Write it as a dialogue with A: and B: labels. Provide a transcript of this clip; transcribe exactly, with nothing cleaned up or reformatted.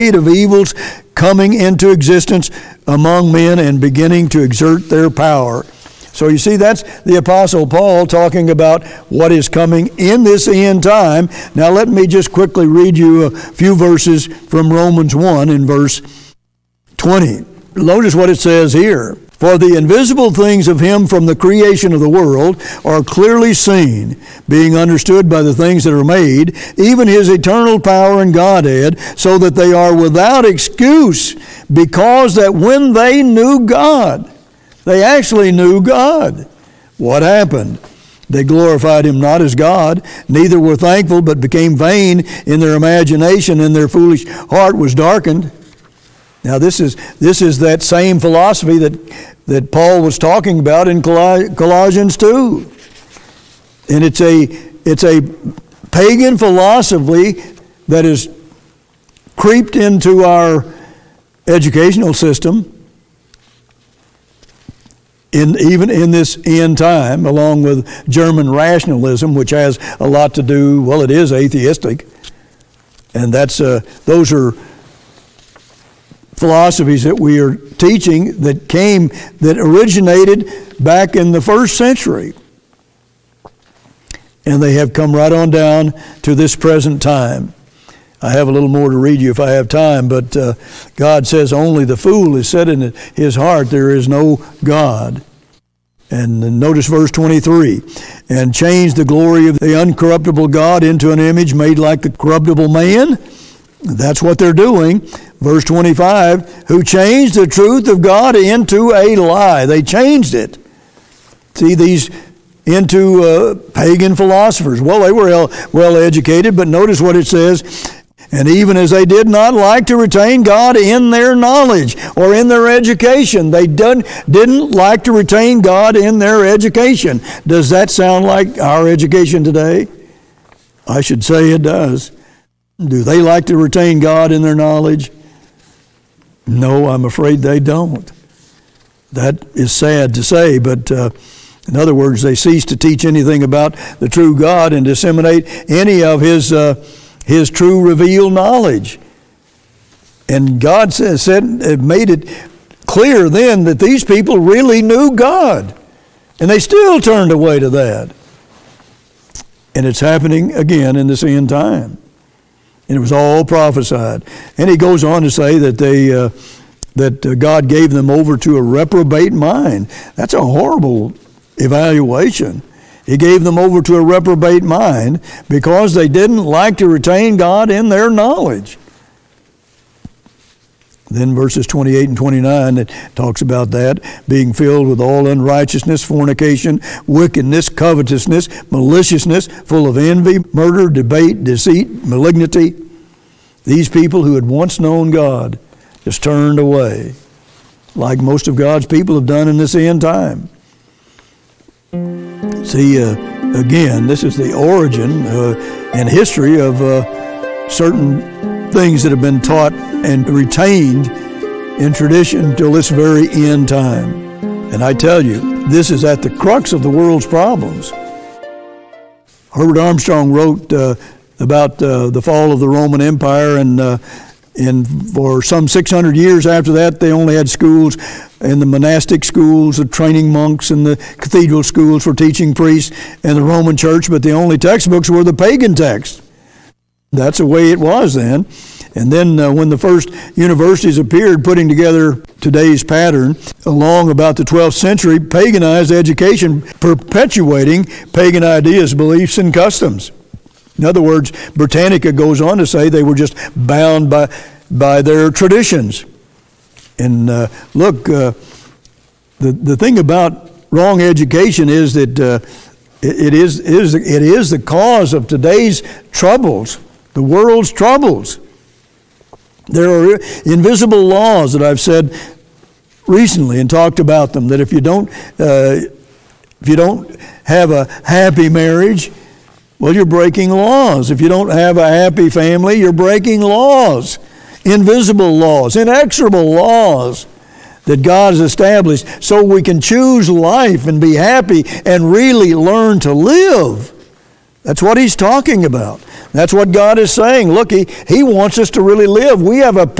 A: of evils coming into existence among men and beginning to exert their power. So you see, that's the Apostle Paul talking about what is coming in this end time. Now let me just quickly read you a few verses from Romans one in verse twenty. Notice what it says here. For the invisible things of him from the creation of the world are clearly seen, being understood by the things that are made, even his eternal power and Godhead, so that they are without excuse, because that when they knew God, they actually knew God. What happened? They glorified him not as God, neither were thankful, but became vain in their imagination, and their foolish heart was darkened. Now this is this is that same philosophy that that Paul was talking about in Colossians two. And it's a it's a pagan philosophy that has creeped into our educational system, in even in this end time, along with German rationalism, which has a lot to do, well, it is atheistic. And that's uh, those are philosophies that we are teaching that came, that originated back in the first century. And they have come right on down to this present time. I have a little more to read you if I have time, but uh, God says only the fool has said in his heart there is no God. And notice verse twenty-three, and changed the glory of the uncorruptible God into an image made like the corruptible man. That's what they're doing. Verse twenty-five, who changed the truth of God into a lie. They changed it. See, these into uh, pagan philosophers. Well, they were well educated, but notice what it says. And even as they did not like to retain God in their knowledge or in their education, they didn't, didn't like to retain God in their education. Does that sound like our education today? I should say it does. Do they like to retain God in their knowledge? No, I'm afraid they don't. That is sad to say, but uh, in other words, they cease to teach anything about the true God and disseminate any of His uh, His true revealed knowledge. And God said, said made it clear then that these people really knew God, and they still turned away to that. And it's happening again in this end time. And it was all prophesied. And he goes on to say that they uh, that uh, God gave them over to a reprobate mind. That's a horrible evaluation. He gave them over to a reprobate mind because they didn't like to retain God in their knowledge. Then verses twenty-eight and twenty-nine, it talks about that, being filled with all unrighteousness, fornication, wickedness, covetousness, maliciousness, full of envy, murder, debate, deceit, malignity. These people who had once known God just turned away, like most of God's people have done in this end time. See, uh, again, this is the origin uh, and history of uh, certain things that have been taught and retained in tradition till this very end time. And I tell you, this is at the crux of the world's problems. Herbert Armstrong wrote uh, about uh, the fall of the Roman Empire, and uh, and for some six hundred years after that, they only had schools, and the monastic schools, the training monks, and the cathedral schools for teaching priests and the Roman church, but the only textbooks were the pagan texts. That's the way it was then. And then uh, when the first universities appeared, putting together today's pattern, along about the twelfth century, paganized education, perpetuating pagan ideas, beliefs, and customs. In other words, Britannica goes on to say they were just bound by by their traditions. And uh, look, uh, the the thing about wrong education is that uh, it, it is is it is the cause of today's troubles, the world's troubles. There are invisible laws that I've said recently and talked about them, that if you don't uh, if you don't have a happy marriage, well, you're breaking laws. If you don't have a happy family, you're breaking laws. Invisible laws, inexorable laws that God has established so we can choose life and be happy and really learn to live. That's what he's talking about. That's what God is saying. Look, he, he wants us to really live. We have a